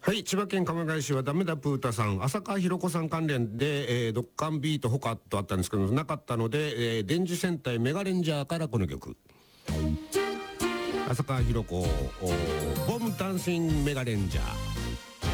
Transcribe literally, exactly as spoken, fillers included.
はい、千葉県鎌ケ谷市はダメだプータさん、浅川博子さん関連で、えー、ドッカンビートほかとあったんですけどなかったので、えー、電磁戦隊メガレンジャーからこの曲。浅川博子ボムダンシングメガレンジャー。